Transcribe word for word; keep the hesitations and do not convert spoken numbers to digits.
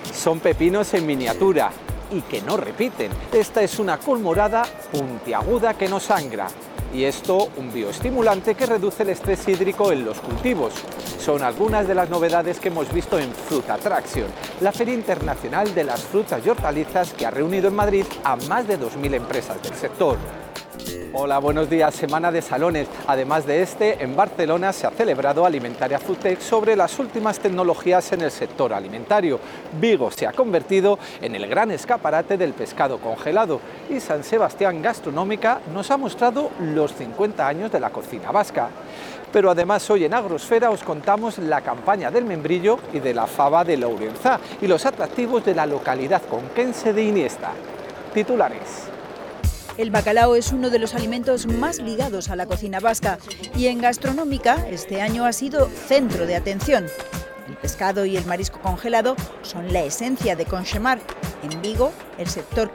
Son pepinos en miniatura y que no repiten. Esta es una col morada puntiaguda que no sangra. Y esto, un bioestimulante que reduce el estrés hídrico en los cultivos. Son algunas de las novedades que hemos visto en Fruit Attraction, la feria internacional de las frutas y hortalizas que ha reunido en Madrid a más de dos mil empresas del sector. Hola, buenos días. Semana de salones. Además de este, en Barcelona se ha celebrado Alimentaria Foodtech sobre las últimas tecnologías en el sector alimentario. Vigo se ha convertido en el gran escaparate del pescado congelado y San Sebastián Gastronómica nos ha mostrado los cincuenta años de la cocina vasca. Pero además hoy en Agrosfera os contamos la campaña del membrillo y de la fava de Lourenzá y los atractivos de la localidad conquense de Iniesta. Titulares. El bacalao es uno de los alimentos más ligados a la cocina vasca y en Gastronómica este año ha sido centro de atención. El pescado y el marisco congelado son la esencia de Conchemar. En Vigo, el sector